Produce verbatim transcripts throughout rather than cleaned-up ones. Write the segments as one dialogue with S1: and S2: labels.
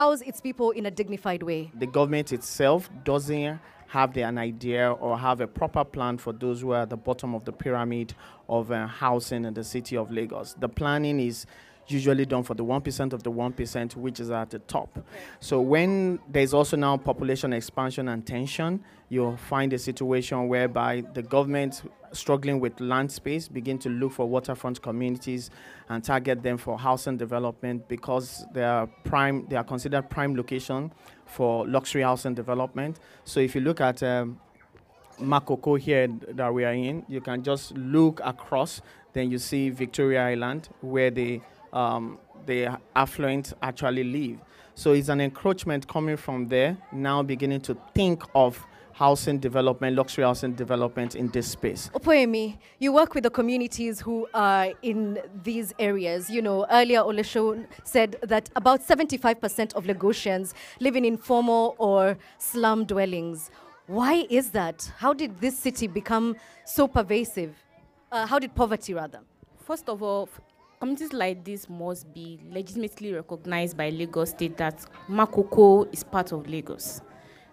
S1: house its people in a dignified way.
S2: The government itself doesn't have an idea or have a proper plan for those who are at the bottom of the pyramid of uh, housing in the city of Lagos. The planning is usually done for the one percent of the one percent, which is at the top. Okay. So when there's also now population expansion and tension, you'll find a situation whereby the government struggling with land space begin to look for waterfront communities and target them for housing development because they are prime, they are considered prime location for luxury housing development. So if you look at um, Makoko here that we are in, you can just look across, then you see Victoria Island where the um, the affluent actually live. So it's an encroachment coming from there, now beginning to think of housing development, luxury housing development in this space.
S1: Opoemi, you work with the communities who are in these areas. You know, earlier Olusegun said that about seventy-five percent of Lagosians live in informal or slum dwellings. Why is that? How did this city become so pervasive? Uh, how did poverty, rather?
S3: First of all, communities like this must be legitimately recognized by Lagos State that Makoko is part of Lagos.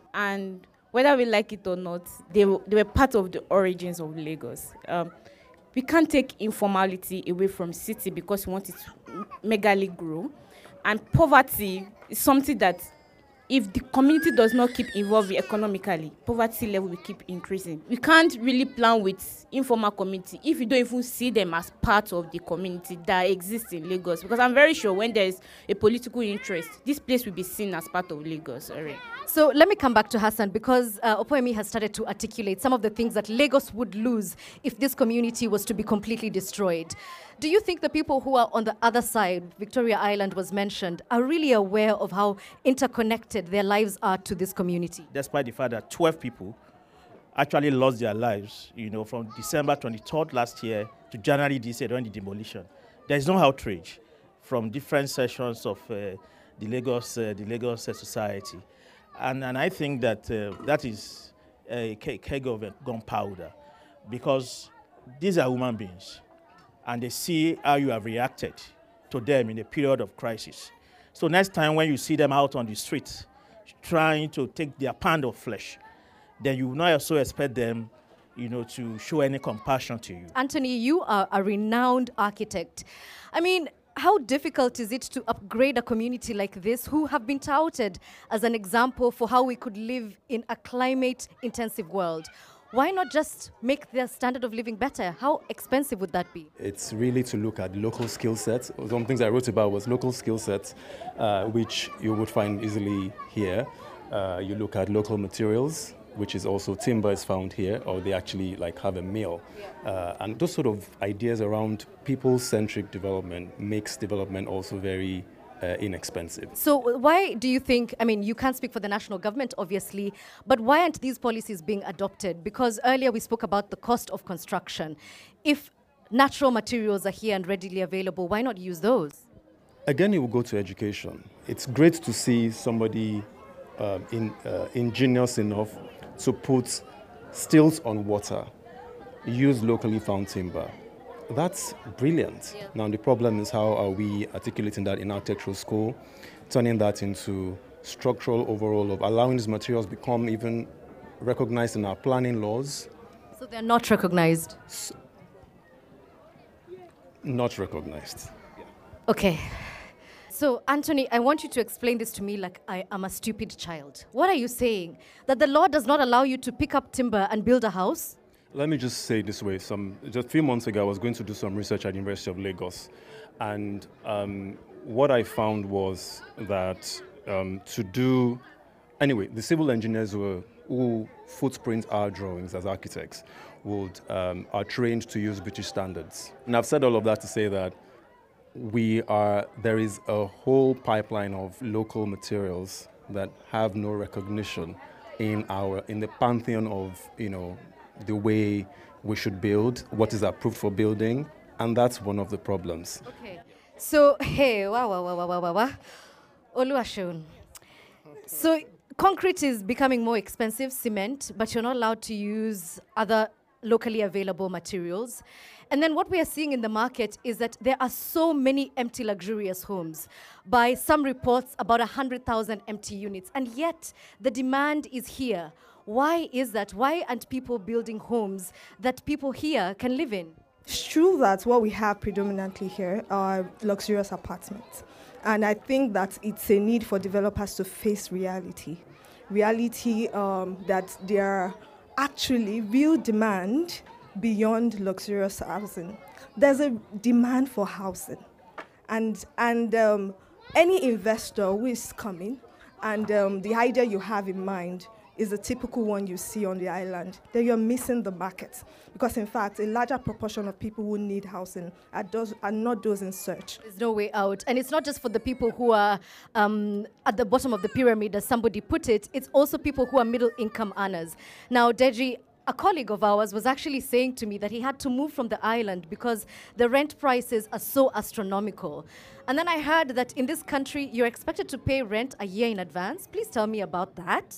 S3: And whether we like it or not, they, w- they were part of the origins of Lagos. Um, we can't take informality away from city because we want it to megally grow. And poverty is something that if the community does not keep evolving economically, poverty level will keep increasing. We can't really plan with informal community if you don't even see them as part of the community that exists in Lagos. Because I'm very sure when there's a political interest, this place will be seen as part of Lagos already.
S1: So let me come back to Hassan because uh, Opoemi has started to articulate some of the things that Lagos would lose if this community was to be completely destroyed. Do you think the people who are on the other side, Victoria Island was mentioned, are really aware of how interconnected their lives are to this community?
S4: Despite the fact that twelve people actually lost their lives, you know, from December twenty-third last year to January this year during the demolition, there is no outrage from different sections of uh, the Lagos, uh, the Lagos uh, society. And, and I think that uh, that is a keg of gunpowder because these are human beings and they see how you have reacted to them in a period of crisis. So next time when you see them out on the street trying to take their pound of flesh, then you will not also expect them, you know, to show any compassion to you.
S1: Anthony, you are a renowned architect. I mean, how difficult is it to upgrade a community like this who have been touted as an example for how we could live in a climate-intensive world? Why not just make their standard of living better? How expensive would that be?
S5: It's really to look at local skill sets. Some things I wrote about was local skill sets, uh, which you would find easily here. Uh, you look at local materials, which is also timber is found here, or they actually like have a mill. Uh, and those sort of ideas around people-centric development makes development also very uh, inexpensive.
S1: So why do you think, I mean, you can't speak for the national government, obviously, but why aren't these policies being adopted? Because earlier we spoke about the cost of construction. If natural materials are here and readily available, why not use those?
S5: Again, it will go to education. It's great to see somebody uh, in, uh, ingenious enough to put stills on water, use locally found timber. That's brilliant. Yeah. Now the problem is how are we articulating that in architectural school, turning that into structural overall of allowing these materials become even recognized in our planning laws.
S1: So they're not recognized?
S5: S- not recognized.
S1: Okay. So, Anthony, I want you to explain this to me like I am a stupid child. What are you saying? That the law does not allow you to pick up timber and build a house?
S5: Let me just say it this way. Some, just a few months ago, I was going to do some research at the University of Lagos. And um, what I found was that um, to do... Anyway, the civil engineers were, who footprint our drawings as architects would, um, are trained to use British standards. And I've said all of that to say that we are, there is a whole pipeline of local materials that have no recognition in our, in the pantheon of, you know, the way we should build, what is approved for building, and that's one of the problems.
S1: Okay. So, hey, wow, wow, wow, wow, wow, wow, wow. Oluwaseun. So, concrete is becoming more expensive, cement, but you're not allowed to use other locally available materials. And then what we are seeing in the market is that there are so many empty luxurious homes. By some reports, about one hundred thousand empty units. And yet, the demand is here. Why is that? Why aren't people building homes that people here can live in?
S6: It's true that what we have predominantly here are luxurious apartments. And I think that it's a need for developers to face reality. Reality um, that there are actually real demand beyond luxurious housing. There's a demand for housing. And, and um, any investor who is coming, and um, the idea you have in mind is the typical one you see on the island, then you're missing the market. Because in fact, a larger proportion of people who need housing are, those, are not those in search.
S1: There's no way out. And it's not just for the people who are um, at the bottom of the pyramid, as somebody put it, it's also people who are middle income earners. Now, Deji, a colleague of ours was actually saying to me that he had to move from the island because the rent prices are so astronomical. And then I heard that in this country, you're expected to pay rent a year in advance. Please tell me about that.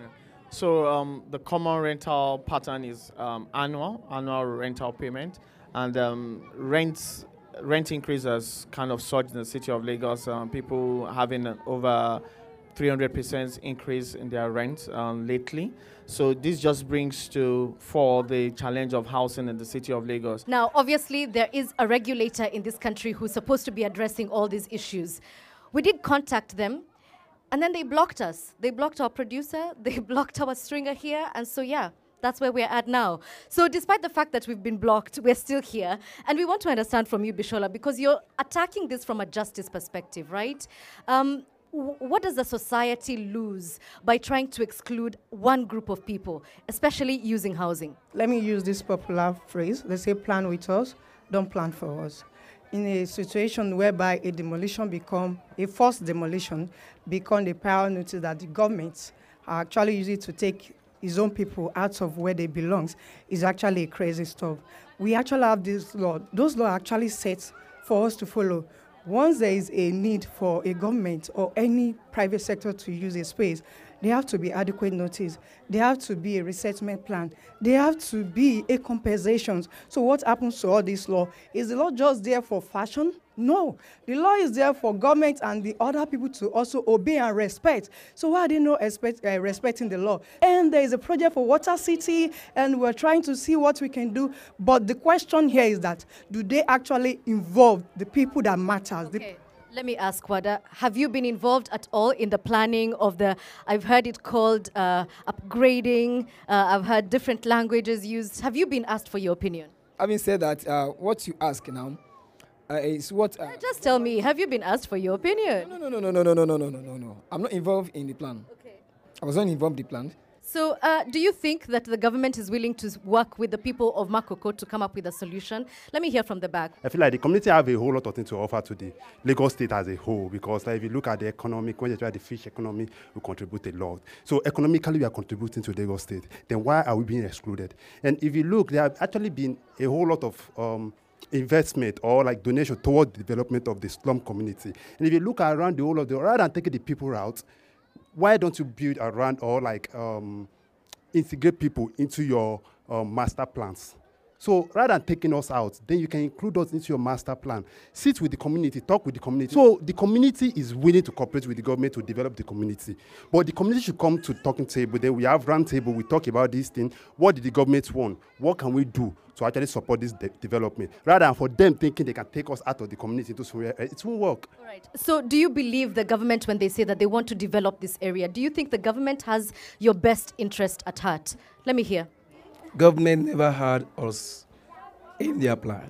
S2: So um, the common rental pattern is um, annual, annual rental payment, and um, rents, rent increases kind of surged in the city of Lagos. Um, people having an over three hundred percent increase in their rent um, lately. So this just brings to for the challenge of housing in the city of Lagos.
S1: Now, obviously, there is a regulator in this country who's supposed to be addressing all these issues. We did contact them. And then they blocked us. They blocked our producer, they blocked our stringer here, and so yeah, that's where we're at now. So despite the fact that we've been blocked, we're still here. And we want to understand from you, Bishola, because you're attacking this from a justice perspective, right? Um, w- what does the society lose by trying to exclude one group of people, especially using housing?
S7: Let me use this popular phrase. They say, plan with us, don't plan for us. In a situation whereby a demolition become, a forced demolition become the priority that the government are actually using to take his own people out of where they belong, is actually crazy stuff. We actually have this law. Those laws are actually set for us to follow. Once there is a need for a government or any private sector to use a space, there have to be adequate notice. There have to be a resettlement plan. There have to be a compensation. So what happens to all this law? Is the law just there for fashion? No. The law is there for government and the other people to also obey and respect. So why are they not expect, uh, respecting the law? And there is a project for Water City, and we're trying to see what we can do. But the question here is that, do they actually involve the people that matters?
S1: Okay. Let me ask, Wada, have you been involved at all in the planning of the, I've heard it called uh, upgrading, uh, I've heard different languages used. Have you been asked for your opinion?
S8: Having said that, uh, what you ask now uh, is what... Uh,
S1: Just tell me, have you been asked for your opinion?
S8: No, no, no, no, no, no, no, no, no, no, no, no. I'm not involved in the plan.
S1: Okay.
S8: I was not involved in the plan.
S1: So uh, do you think that the government is willing to work with the people of Makoko to come up with a solution? Let me hear from the back.
S9: I feel like the community have a whole lot of things to offer to the Lagos state as a whole, because like, if you look at the economic, when you try the fish economy, we contribute a lot. So economically, we are contributing to Lagos state. Then why are we being excluded? And if you look, there have actually been a whole lot of um, investment or like donation toward the development of the slum community. And if you look around the whole of the, rather than taking the people out, why don't you build around or like um, integrate people into your um, master plans? So rather than taking us out, then you can include us into your master plan. Sit with the community, talk with the community. So the community is willing to cooperate with the government to develop the community. But the community should come to talking table. Then we have round table, we talk about this thing. What did the government want? What can we do to actually support this de development? Rather than for them thinking they can take us out of the community into somewhere, it won't work.
S1: All right. So do you believe the government when they say that they want to develop this area? Do you think the government has your best interest at heart? Let me hear.
S10: Government never had us in their plan.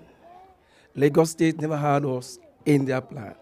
S10: Lagos State never had us in their plan.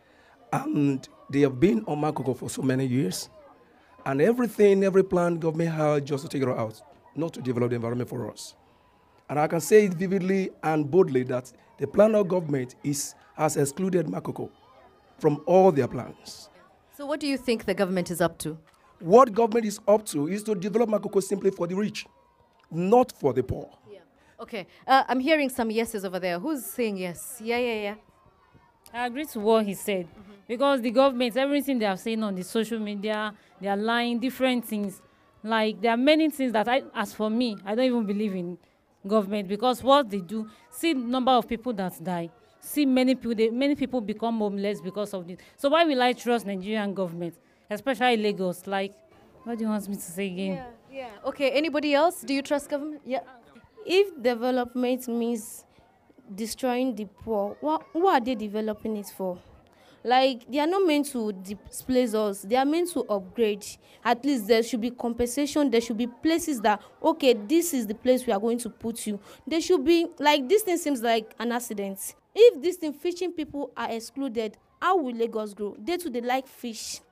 S10: And they have been on Makoko for so many years. And everything, every plan government had just to take it out, not to develop the environment for us. And I can say it vividly and boldly that the plan of government is, has excluded Makoko from all their plans.
S1: So what do you think the government is up to?
S10: What government is up to is to develop Makoko simply for the rich, not for the poor.
S1: Yeah. Okay. Uh, I'm hearing some yeses over there. Who's saying yes? Yeah, yeah, yeah.
S11: I agree to what he said. Mm-hmm. Because the government, everything they are saying on the social media, they are lying, different things. Like, there are many things that, I, as for me, I don't even believe in government, because what they do, see number of people that die, see many people, they, many people become homeless because of this. So why will I trust Nigerian government, especially Lagos? Like, what do you want me to say again?
S1: Yeah, yeah. Okay, anybody else? Do you trust government? Yeah.
S12: If development means destroying the poor, what, what are they developing it for? Like, they are not meant to displace us. They are meant to upgrade. At least there should be compensation. There should be places that, okay, this is the place we are going to put you. There should be, like, this thing seems like an accident. If this thing, fishing people are excluded, how will Lagos grow? They too, they like fish.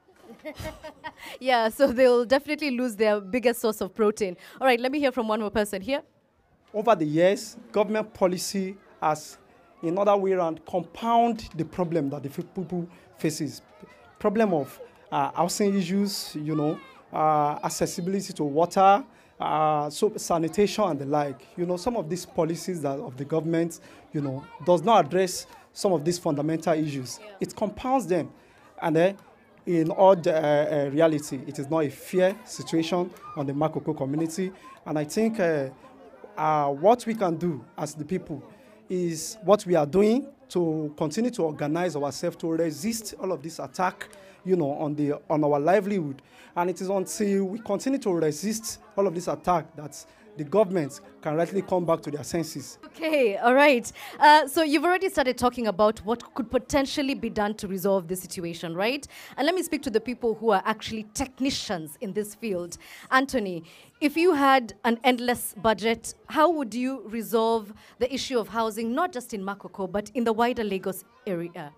S1: Yeah, so they'll definitely lose their biggest source of protein. All right, let me hear from one more person here.
S13: Over the years, government policy has, in other way around, compound the problem that the people faces. Problem of uh, housing issues, you know, uh, accessibility to water, uh, so sanitation and the like. You know, some of these policies that of the government, you know, does not address some of these fundamental issues. Yeah. It compounds them, and then, in all the, uh, uh, reality, it is not a fair situation on the Makoko community. And I think uh, uh, what we can do as the people is what we are doing to continue to organize ourselves to resist all of this attack, you know, on the on our livelihood. And it is until we continue to resist all of this attack that the government can rightly come back to their senses.
S1: Okay, all right. Uh, so you've already started talking about what could potentially be done to resolve this situation, right? And let me speak to the people who are actually technicians in this field. Anthony, if you had an endless budget, how would you resolve the issue of housing, not just in Makoko, but in the wider Lagos area?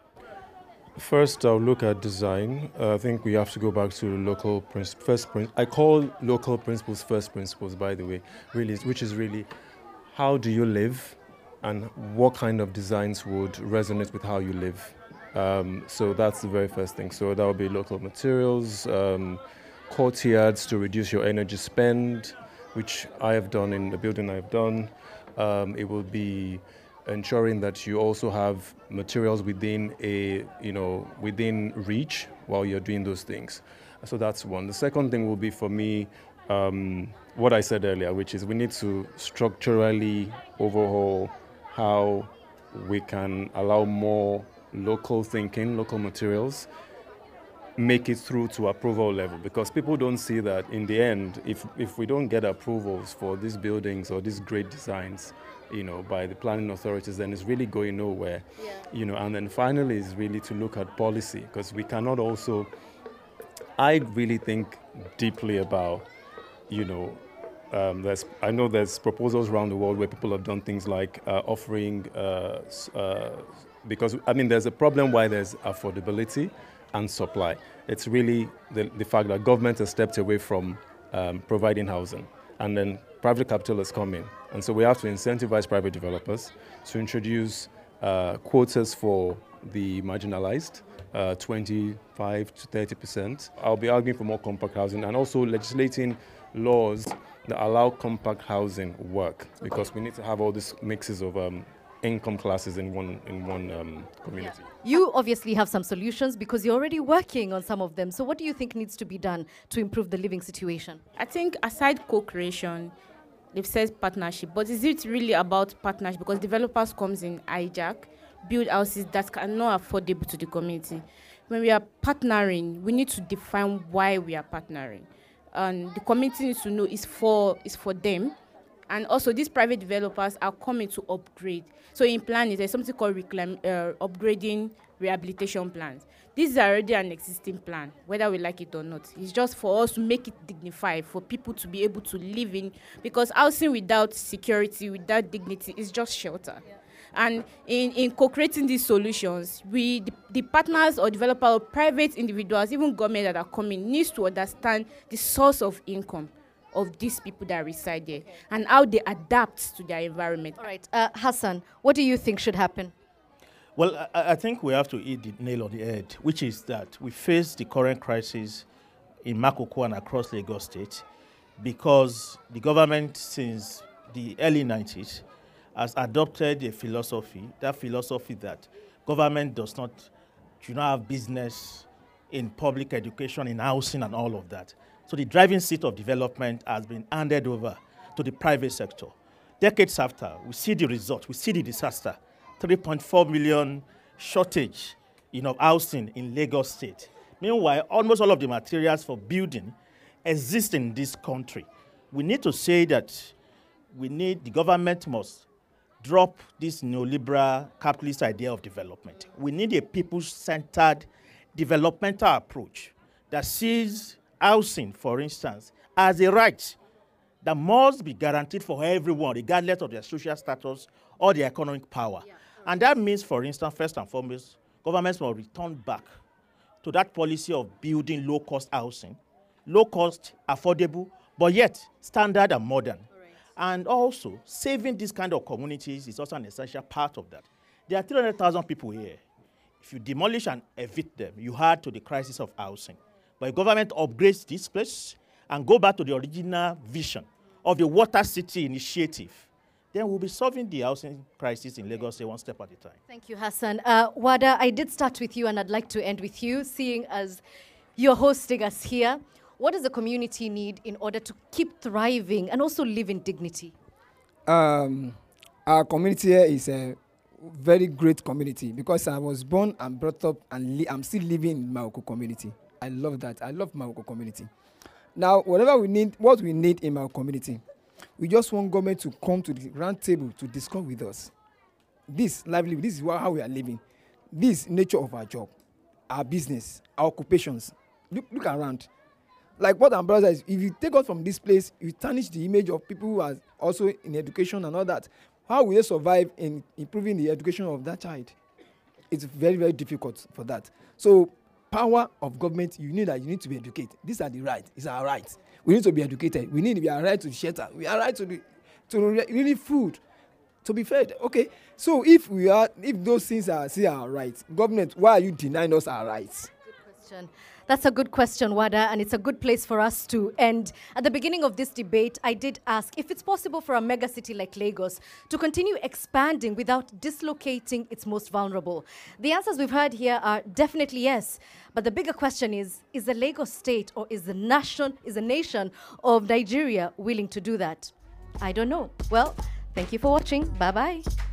S5: First, I'll look at design. Uh, I think we have to go back to local principles. First, prin I call local principles first principles, by the way, really, which is really how do you live and what kind of designs would resonate with how you live. Um, so that's the very first thing. So that would be local materials, um, courtyards to reduce your energy spend, which I have done in the building I've done. Um, it will be ensuring that you also have materials within a, you know, within reach while you're doing those things. So that's one. The second thing will be for me, um, what I said earlier, which is we need to structurally overhaul how we can allow more local thinking, local materials, make it through to approval level, because people don't see that in the end, if, if we don't get approvals for these buildings or these great designs, you know, by the planning authorities, then it's really going nowhere. Yeah. You know, and then finally is really to look at policy, because we cannot also, I really think deeply about, you know, um, there's, I know there's proposals around the world where people have done things like uh, offering, uh, uh, because, I mean, there's a problem why there's affordability and supply. It's really the, the fact that government has stepped away from um, providing housing, and then private capital has come in. And so we have to incentivize private developers to introduce uh, quotas for the marginalized, uh, twenty-five to thirty percent. I'll be arguing for more compact housing and also legislating laws that allow compact housing work, because we need to have all these mixes of um, income classes in one in one um, community.
S1: Yeah. You obviously have some solutions because you're already working on some of them. So what do you think needs to be done to improve the living situation?
S3: I think aside co-creation, they've said partnership, but is it really about partnership? Because developers comes in hijack, build houses that are not affordable to the community. When we are partnering, we need to define why we are partnering. And the community needs to know it's for, it's for them. And also, these private developers are coming to upgrade. So in planning, there's something called reclaim, uh, upgrading rehabilitation plans. This is already an existing plan, whether we like it or not. It's just for us to make it dignified, for people to be able to live in, because housing without security, without dignity, is just shelter. Yeah. And in, in co-creating these solutions, we, the, the partners or developers or private individuals, even government that are coming, needs to understand the source of income of these people that reside there, okay, and how they adapt to their environment.
S1: All right, uh, Hassan, what do you think should happen?
S4: Well, I, I think we have to hit the nail on the head, which is that we face the current crisis in Makoko and across Lagos State because the government since the early nineties has adopted a philosophy, that philosophy that government does not, do not have business in public education, in housing and all of that. So the driving seat of development has been handed over to the private sector. Decades after, we see the result, we see the disaster. three point four million shortage you know, housing in Lagos State. Meanwhile, almost all of the materials for building exist in this country. We need to say that we need, the government must drop this neoliberal capitalist idea of development. We need a people-centered developmental approach that sees housing, for instance, as a right that must be guaranteed for everyone, regardless of their social status or their economic power. Yeah. And that means, for instance, first and foremost, governments will return back to that policy of building low-cost housing, low-cost, affordable, but yet standard and modern. Right. And also, saving these kind of communities is also an essential part of that. There are three hundred thousand people here. If you demolish and evict them, you add to the crisis of housing. But if government upgrades this place and go back to the original vision of the Water City initiative, then we'll be solving the housing crisis in Lagos State one step at a time.
S1: Thank you, Hassan. Uh, Wada, I did start with you, and I'd like to end with you, seeing as you're hosting us here. What does the community need in order to keep thriving and also live in dignity?
S8: Um, our community here is a very great community because I was born and brought up and I'm still living in Maoko community. I love that. I love Maoko community. Now, whatever we need, what we need in our community, we just want government to come to the round table to discuss with us. This livelihood, this is how we are living. This nature of our job, our business, our occupations. Look, look around. Like what our brother is, if you take us from this place, you tarnish the image of people who are also in education and all that. How will they survive in improving the education of that child? It's very, very difficult for that. So, power of government, you need that you need to be educated. These are the rights. It's our rights. We need to be educated. We need we are right to shelter. We are right to the to really food, to be fed. Okay. So if we are if those things are still our rights, government, why are you denying us our rights?
S1: Good question. That's a good question, Wada, and it's a good place for us to end. At the beginning of this debate, I did ask if it's possible for a mega city like Lagos to continue expanding without dislocating its most vulnerable. The answers we've heard here are definitely yes. But the bigger question is, is the Lagos state or is the nation, is the nation of Nigeria willing to do that? I don't know. Well, thank you for watching. Bye-bye.